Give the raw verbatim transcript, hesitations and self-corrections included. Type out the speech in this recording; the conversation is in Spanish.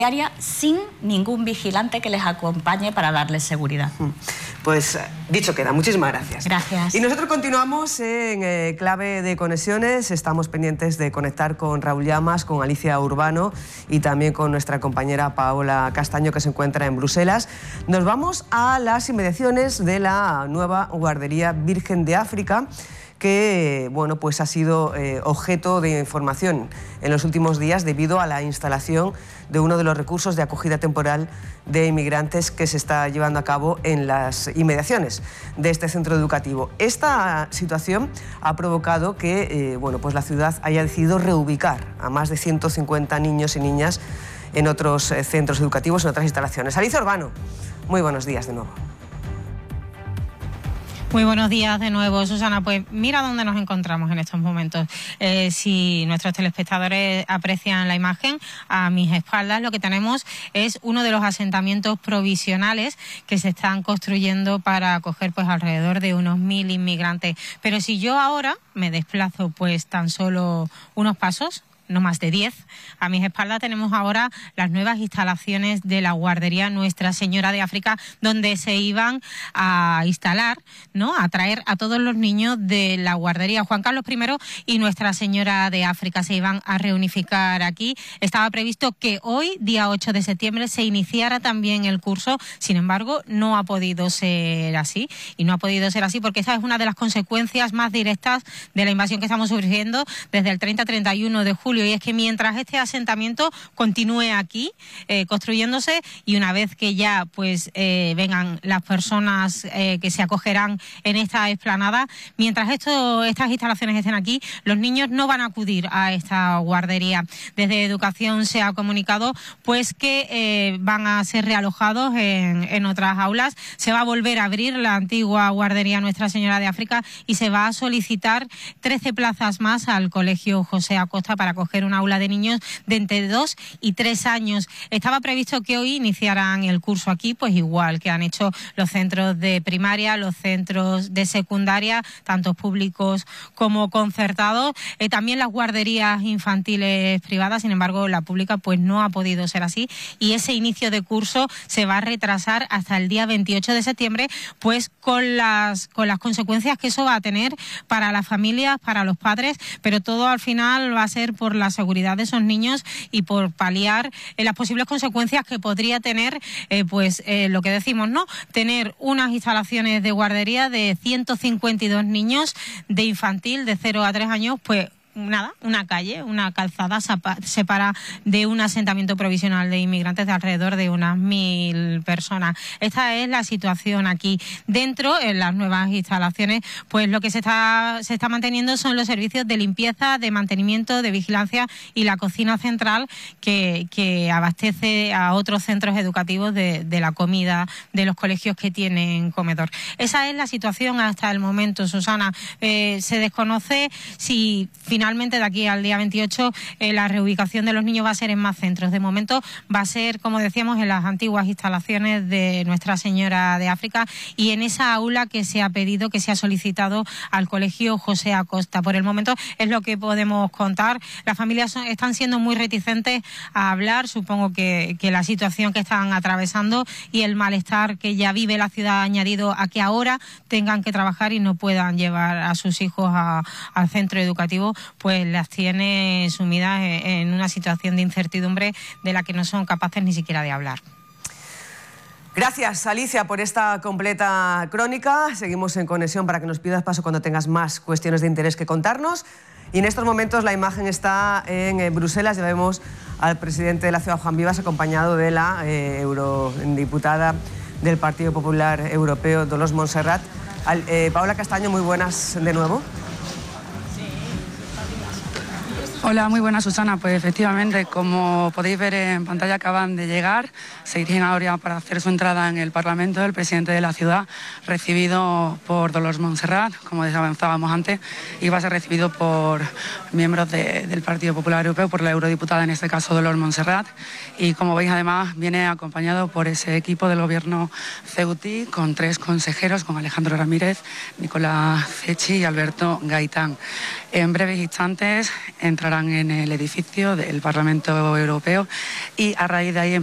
diaria sin ningún vigilante que les acompañe para darles seguridad. Pues dicho queda, muchísimas gracias. Gracias. Y nosotros continuamos en eh, clave de conexiones, estamos pendientes de conectar con Raúl Llamas, con Alicia Urbano y también con nuestra compañera Paola Castaño, que se encuentra en Bruselas. Nos vamos a las inmediaciones de la nueva guardería Virgen de África, que bueno, pues ha sido eh, objeto de información en los últimos días debido a la instalación de uno de los recursos de acogida temporal de inmigrantes que se está llevando a cabo en las inmediaciones de este centro educativo. Esta situación ha provocado que eh, bueno, pues la ciudad haya decidido reubicar a más de ciento cincuenta niños y niñas en otros eh, centros educativos, en otras instalaciones. Alicia Urbano, muy buenos días de nuevo. Muy buenos días de nuevo, Susana. Pues mira dónde nos encontramos en estos momentos. Eh, si nuestros telespectadores aprecian la imagen, a mis espaldas lo que tenemos es uno de los asentamientos provisionales que se están construyendo para acoger pues alrededor de unos mil inmigrantes. Pero si yo ahora me desplazo pues tan solo unos pasos, no más de diez. A mis espaldas tenemos ahora las nuevas instalaciones de la guardería Nuestra Señora de África, donde se iban a instalar, ¿no?, a traer a todos los niños de la guardería Juan Carlos primero y Nuestra Señora de África. Se iban a reunificar aquí. Estaba previsto que hoy, día ocho de septiembre, se iniciara también el curso. Sin embargo, no ha podido ser así. Y no ha podido ser así porque esa es una de las consecuencias más directas de la invasión que estamos sufriendo desde el treinta a treinta y uno de julio. Y es que mientras este asentamiento continúe aquí eh, construyéndose, y una vez que ya pues eh, vengan las personas eh, que se acogerán en esta explanada, mientras esto, estas instalaciones estén aquí, los niños no van a acudir a esta guardería. Desde Educación se ha comunicado pues que eh, van a ser realojados en, en otras aulas. Se va a volver a abrir la antigua guardería Nuestra Señora de África y se va a solicitar trece plazas más al Colegio José Acosta para acoger un aula de niños de entre dos y tres años. Estaba previsto que hoy iniciaran el curso aquí, pues igual que han hecho los centros de primaria, los centros de secundaria, tanto públicos como concertados, eh, también las guarderías infantiles privadas. Sin embargo, la pública pues no ha podido ser así, y ese inicio de curso se va a retrasar hasta el día veintiocho de septiembre, pues con las, con las consecuencias que eso va a tener para las familias, para los padres, pero todo al final va a ser por la seguridad de esos niños y por paliar eh, las posibles consecuencias que podría tener, eh, pues eh, lo que decimos, ¿no?, tener unas instalaciones de guardería de ciento cincuenta y dos niños de infantil de cero a tres años, pues nada, una calle, una calzada separa de un asentamiento provisional de inmigrantes de alrededor de unas mil personas. Esta es la situación aquí. Dentro, en las nuevas instalaciones, pues lo que se está, se está manteniendo son los servicios de limpieza, de mantenimiento, de vigilancia y la cocina central que, que abastece a otros centros educativos de, de la comida de los colegios que tienen comedor. Esa es la situación hasta el momento, Susana. Eh, se desconoce si finalmente Finalmente, de aquí al día veintiocho, eh, la reubicación de los niños va a ser en más centros. De momento va a ser, como decíamos, en las antiguas instalaciones de Nuestra Señora de África y en esa aula que se ha pedido, que se ha solicitado al Colegio José Acosta. Por el momento es lo que podemos contar. Las familias son, están siendo muy reticentes a hablar. Supongo que, que la situación que están atravesando y el malestar que ya vive la ciudad ha añadido a que ahora tengan que trabajar y no puedan llevar a sus hijos a, al centro educativo, pues las tiene sumidas en una situación de incertidumbre de la que no son capaces ni siquiera de hablar. Gracias, Alicia, por esta completa crónica. Seguimos en conexión para que nos pidas paso cuando tengas más cuestiones de interés que contarnos. Y en estos momentos la imagen está en Bruselas. Ya vemos al presidente de la ciudad, Juan Vivas, acompañado de la eh, eurodiputada del Partido Popular Europeo, Dolors Montserrat. Al, eh, Paola Castaño, muy buenas de nuevo. Hola, muy buenas, Susana. Pues efectivamente, como podéis ver en pantalla, acaban de llegar. Se dirigen ahora para hacer su entrada en el Parlamento el presidente de la ciudad, recibido por Dolors Montserrat, como avanzábamos antes, y va a ser recibido por miembros de, del Partido Popular Europeo, por la eurodiputada, en este caso Dolors Montserrat. Y como veis, además, viene acompañado por ese equipo del gobierno ceutí, con tres consejeros, con Alejandro Ramírez, Nicolás Cecchi y Alberto Gaitán. En breves instantes entrarán encuentran en el edificio del Parlamento Europeo y a raíz de ahí